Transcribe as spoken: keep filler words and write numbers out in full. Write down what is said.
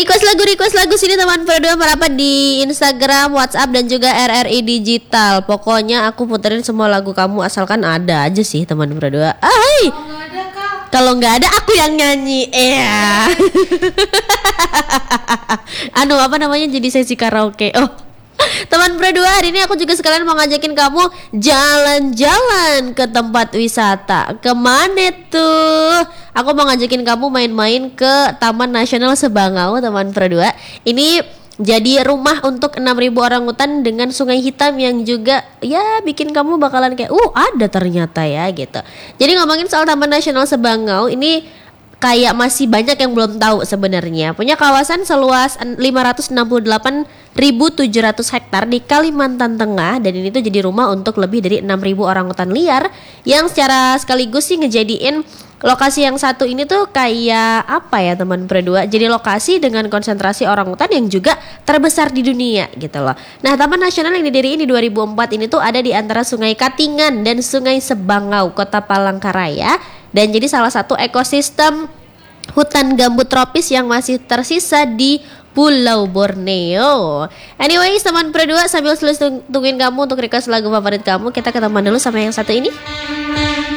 Request lagu, request lagu sini teman berdua merapat di Instagram, WhatsApp dan juga R R I Digital. Pokoknya aku puterin semua lagu kamu asalkan ada aja sih teman berdua. Ah, hai. Kalau nggak ada aku yang nyanyi. Iya. Anu apa namanya jadi sesi karaoke. Oh. Teman berdua, hari ini aku juga sekalian mau ngajakin kamu jalan-jalan ke tempat wisata. Kemana tuh? Aku mau ngajakin kamu main-main ke Taman Nasional Sebangau, teman berdua. Ini jadi rumah untuk enam ribu orangutan dengan sungai hitam yang juga ya bikin kamu bakalan kayak uh ada ternyata ya gitu. Jadi ngomongin soal Taman Nasional Sebangau ini kayak masih banyak yang belum tahu sebenarnya. Punya kawasan seluas lima ratus enam puluh delapan ribu tujuh ratus hektar di Kalimantan Tengah, dan ini tuh jadi rumah untuk lebih dari enam ribu orangutan liar yang secara sekaligus sih ngejadiin lokasi yang satu ini tuh kayak apa ya teman berdua, jadi lokasi dengan konsentrasi orangutan yang juga terbesar di dunia gitu loh. Nah, Taman Nasional yang didirikan di dua ribu empat ini tuh ada di antara Sungai Katingan dan Sungai Sebangau, Kota Palangkaraya, dan jadi salah satu ekosistem hutan gambut tropis yang masih tersisa di Pulau Borneo. Anyways, teman berdua, sambil terus tungguin kamu untuk request lagu favorit kamu, kita ketemuan dulu sama yang satu ini.